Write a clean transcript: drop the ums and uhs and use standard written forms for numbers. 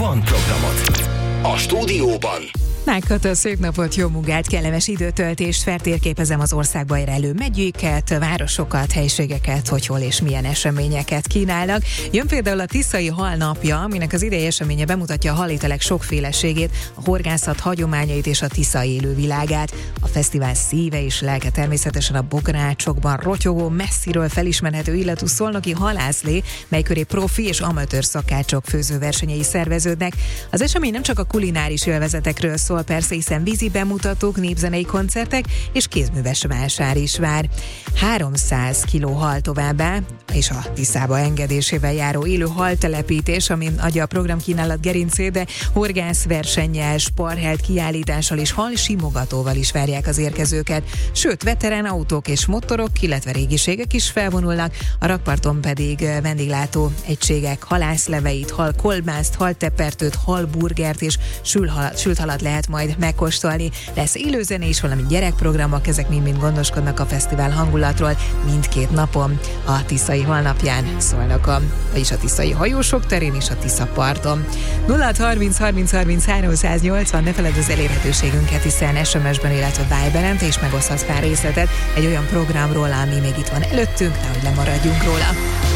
van programot. A stúdióban Megkötő szép napot, jó munkát, kellemes időtöltést, feltérképezem az országba érelő megyéket, városokat, helységeket, hogy hol és milyen eseményeket kínálnak. Jön például a Tiszai Hal napja, aminek az idei eseménye bemutatja a halételek sokféleségét, a horgászat hagyományait és a Tisza élővilágát. A fesztivál szíve és lelke természetesen a bográcsokban rotyogó, messziről felismerhető illatú szolnoki halászlé, mely köré profi és amatőr szakácsok főzőversenyei szerveződnek. Az esemény nem csak a kulináris élvezetekről szól, persze, hiszen vízi bemutatók, népzenei koncertek és kézműves vásár is vár. 300 kiló hal továbbá, és a Tiszába engedésével járó élő haltelepítés, amin adja a programkínálat gerincét, de horgászversennyel, sparhelt kiállítással és hal simogatóval is várják az érkezőket. Sőt, veterán autók és motorok, illetve régiségek is felvonulnak, a rakparton pedig vendéglátó egységek halászleveit, halkolbászt, haltepertőt, halburgert és sült halat lehet majd megkóstolni. Lesz élőzene is, valami gyerekprogramok, ezek mind gondoskodnak a fesztivál hangulatról mindkét napon. A Tiszai Hal napján Szolnokon, vagyis a tiszai hajósok terén és a Tiszaparton. 0630 30 30 380, ne feledd az elérhetőségünket, hiszen SMS-ben, illetve Viberen te is megoszthatsz pár részletet egy olyan programról, ami még itt van előttünk, nehogy lemaradjunk róla.